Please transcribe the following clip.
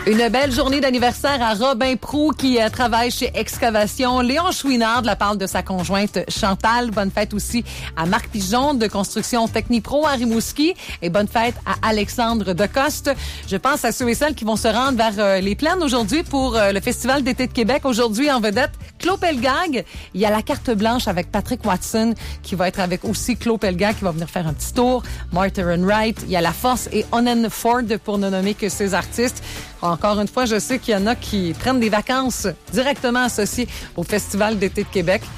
Une belle journée d'anniversaire à Robin Proulx qui travaille chez Excavation. Léon Chouinard parle de sa conjointe Chantal. Bonne fête aussi à Marc Pigeon de Construction Technipro à Rimouski. Et bonne fête à Alexandre Decoste. Je pense à ceux et celles qui vont se rendre vers les plaines aujourd'hui pour le Festival d'été de Québec. Aujourd'hui, en vedette, Claude Pelgag. Il y a la carte blanche avec Patrick Watson qui va être avec aussi Claude Pelgag qui va venir faire un petit tour. Martha Wright. Il y a La Force et Onen Ford pour ne nommer que ces artistes. Encore une fois, je sais qu'il y en a qui prennent des vacances directement associées au Festival d'été de Québec.